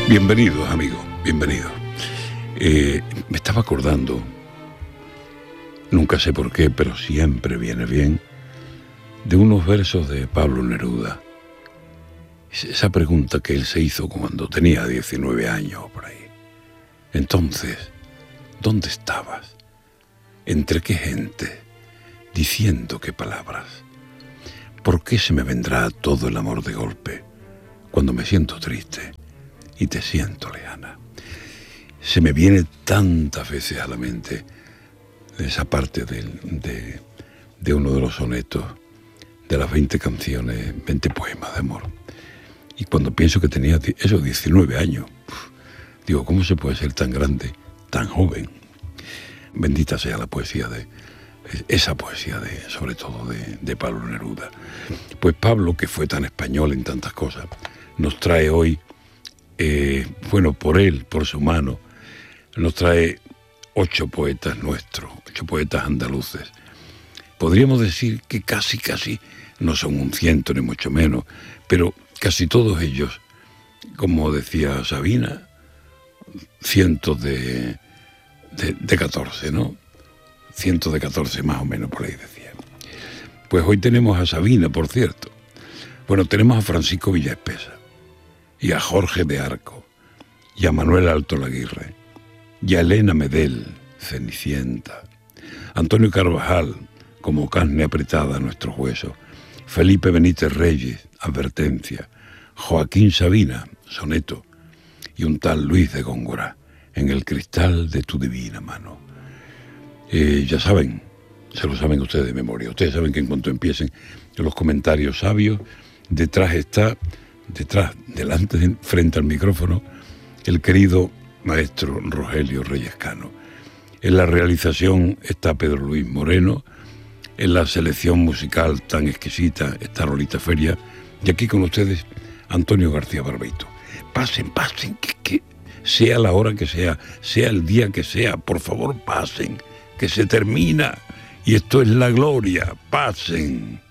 Bienvenidos, amigos, bienvenidos. Me estaba acordando, nunca sé por qué, pero siempre viene bien, de unos versos de Pablo Neruda. Esa pregunta que él se hizo cuando tenía 19 años, por ahí. Entonces, ¿dónde estabas? ¿Entre qué gente? ¿Diciendo qué palabras? ¿Por qué se me vendrá todo el amor de golpe cuando me siento triste y te siento lejana? Se me viene tantas veces a la mente esa parte de uno de los sonetos, de las 20 canciones, 20 poemas de amor. Y cuando pienso que tenía esos 19 años, digo, ¿cómo se puede ser tan grande, tan joven? Bendita sea la poesía esa poesía sobre todo de Pablo Neruda. Pues Pablo, que fue tan español en tantas cosas, nos trae hoy, por él, por su mano, nos trae 8 poetas nuestros, 8 poetas andaluces. Podríamos decir que casi no son un 100 ni mucho menos, pero casi todos ellos, como decía Sabina, cientos de 14, ¿no? Cientos de 14 más o menos, por ahí decía. Pues hoy tenemos a Sabina, por cierto. Bueno, tenemos a Francisco Villaespesa, y a Jorge de Arco, y a Manuel Alto Laguirre, y a Elena Medel, Cenicienta, Antonio Carvajal, como carne apretada a nuestros huesos, Felipe Benítez Reyes, Advertencia, Joaquín Sabina, Soneto, y un tal Luis de Góngora, En el cristal de tu divina mano. Ya saben, se lo saben ustedes de memoria. Ustedes saben que en cuanto empiecen los comentarios sabios, delante, frente al micrófono, el querido maestro Rogelio Reyes Cano. En la realización está Pedro Luis Moreno, en la selección musical tan exquisita está Lolita Feria, y aquí con ustedes Antonio García Barbeito. Pasen, que sea la hora que sea el día que sea, por favor pasen, que se termina, y esto es la gloria, pasen.